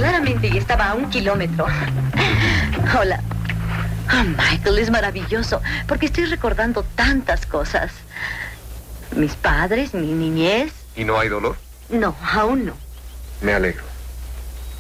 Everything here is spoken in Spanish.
Claramente, y estaba a 1 kilómetro. Hola. Oh, Michael, es maravilloso, porque estoy recordando tantas cosas. Mis padres, mi niñez. ¿Y no hay dolor? No, aún no. Me alegro.